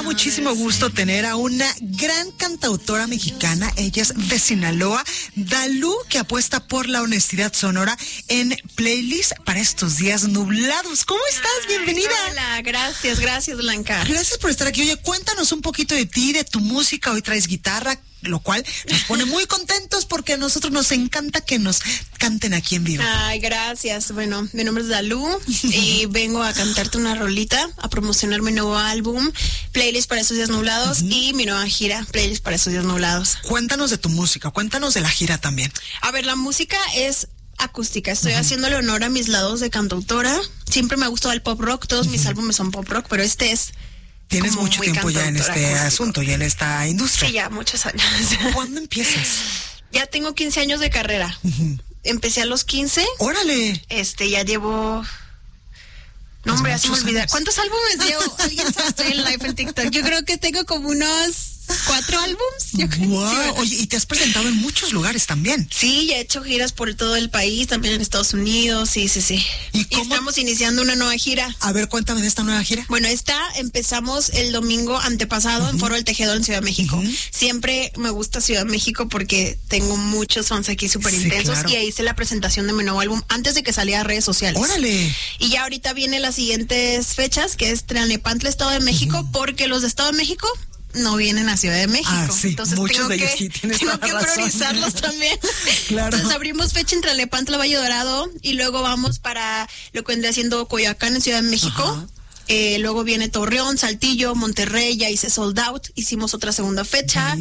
muchísimo gusto tener a una gran cantautora mexicana. Ella es de Sinaloa, Dalú, que apuesta por la honestidad sonora en playlist para estos días nublados. ¿Cómo estás? Bienvenida. Hola, gracias, Blanca. Gracias por estar aquí. Oye, cuéntanos un poquito de ti, de tu música. Hoy traes guitarra, lo cual nos pone muy contentos porque a nosotros nos encanta que nos canten aquí en vivo. Ay, gracias. Bueno, mi nombre es Dalú y vengo a cantarte una rolita, a promocionar mi nuevo álbum, Playlist para esos días nublados, y mi nueva gira, Playlist para esos días nublados. Cuéntanos de tu música, cuéntanos de la gira también. A ver, la música es acústica. Estoy haciéndole honor a mis lados de cantautora. Siempre me ha gustado el pop rock, todos mis álbumes son pop rock, pero este es... Tienes mucho tiempo ya en este acústico. Asunto, ya en esta industria. Sí, ya muchos años. ¿Cuándo empiezas? Ya tengo 15 años de carrera. Empecé a los 15. ¡Órale! Ya llevo... No, hombre, ya se me olvida. ¿Cuántos álbumes llevo? Alguien sabe, estoy en live en TikTok. Yo creo que tengo como unos 4 álbums. Yo creo. Wow. Sí, bueno. Oye, y te has presentado en muchos lugares también. Sí, ya he hecho giras por todo el país, también en Estados Unidos, sí. ¿Y Y cómo? estamos iniciando una nueva gira. A ver, cuéntame de esta nueva gira. Bueno, empezamos el domingo antepasado en Foro El Tejedor en Ciudad de México. Siempre me gusta Ciudad de México porque tengo muchos fans aquí súper intensos, claro. y ahí hice la presentación de mi nuevo álbum antes de que saliera a redes sociales. ¡Órale! Y ya ahorita vienen las siguientes fechas, que es Tlalnepantla, Estado de México, porque los de Estado de México no vienen a Ciudad de México. Ah, sí, entonces muchos tengo de ellos que, sí, tienes tengo toda que la razón. priorizarlos también. Claro. Entonces abrimos fecha en Tlalnepantla, Valle Dorado, y luego vamos para lo que vendría siendo Coyoacán en Ciudad de México. Ajá. Luego viene Torreón, Saltillo, Monterrey, ya hice sold out, hicimos otra segunda fecha.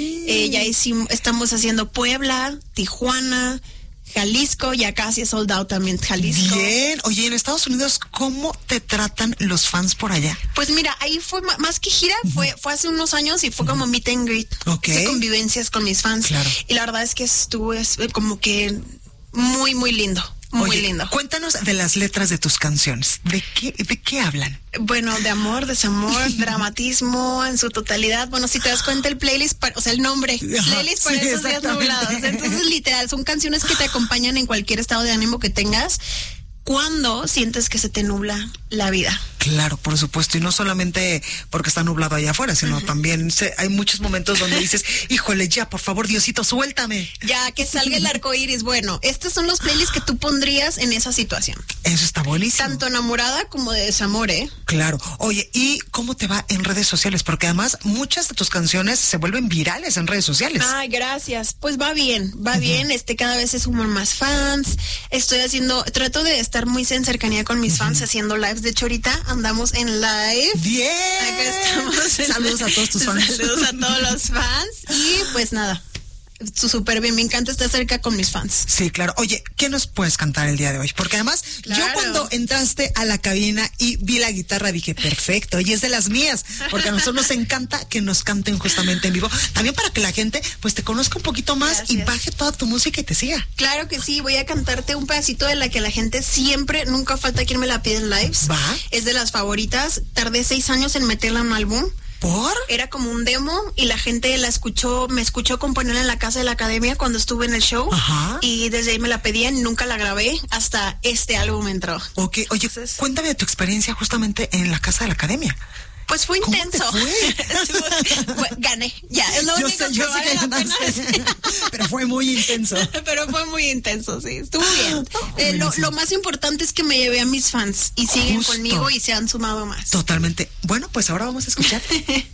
Estamos haciendo Puebla, Tijuana, Jalisco, ya casi es sold out también Jalisco. Bien. Oye, en Estados Unidos, ¿cómo te tratan los fans por allá? Pues mira, ahí fue más que gira, fue hace unos años y fue como meet and greet. Ok. Hice convivencias con mis fans. Claro. Y la verdad es que estuvo como que muy, muy lindo. Muy Oye, lindo. Cuéntanos de las letras de tus canciones. ¿De qué hablan? Bueno, de amor, desamor, dramatismo en su totalidad. Bueno, si te das cuenta, el playlist, el nombre, playlist para sí, esos días exactamente. nublados. Entonces, literal, son canciones que te acompañan en cualquier estado de ánimo que tengas cuando sientes que se te nubla la vida. Claro, por supuesto, y no solamente porque está nublado allá afuera, sino también hay muchos momentos donde dices, híjole, ya, por favor, Diosito, suéltame. Ya, que salga el arco iris. Bueno, estos son los playlists que tú pondrías en esa situación. Eso está buenísimo. Tanto enamorada como de desamor, ¿eh? Claro. Oye, ¿y cómo te va en redes sociales? Porque además muchas de tus canciones se vuelven virales en redes sociales. Ay, gracias. Pues va bien. Cada vez se suman más fans. Trato de estar muy en cercanía con mis fans haciendo lives. De hecho, ahorita andamos en live. Bien. Acá estamos. Saludos a todos tus fans. Saludos a todos los fans. Y pues nada, súper bien. Me encanta estar cerca con mis fans. Sí, claro. Oye, ¿qué nos puedes cantar el día de hoy? Porque además, Claro. yo cuando entraste a la cabina y vi la guitarra dije, perfecto, y es de las mías, porque a nosotros nos encanta que nos canten justamente en vivo, también para que la gente pues te conozca un poquito más. Gracias. Y baje toda tu música y te siga. Claro que sí, voy a cantarte un pedacito de la que la gente siempre, nunca falta quien me la pide en lives. Va. Es de las favoritas. Tardé 6 años en meterla en un álbum. ¿Por? Era como un demo y la gente me escuchó componerla en la casa de la academia cuando estuve en el show. Ajá. Y desde ahí me la pedían, nunca la grabé, hasta este álbum entró. Ok, oye, Entonces- cuéntame de tu experiencia justamente en la casa de la academia. Pues fue ¿Cómo intenso. te fue? Gané, ya, es lo Yo único sé que vale que la pena ganaste, decir. pero fue muy intenso. Pero fue muy intenso, sí, estuvo bien. Buenísimo. Lo más importante es que me llevé a mis fans y siguen Justo. conmigo y se han sumado más. Totalmente. Bueno, pues ahora vamos a escuchar.